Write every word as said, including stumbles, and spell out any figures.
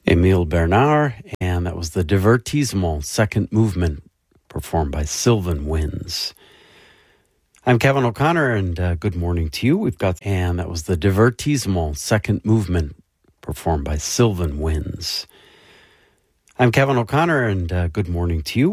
Emile Bernard, and that was the Divertissement second movement performed by Sylvan Winds. I'm Kevin O'Connor, and uh, good morning to you. We've got, and that was the Divertissement second movement performed by Sylvan Winds. I'm Kevin O'Connor, and uh, good morning to you.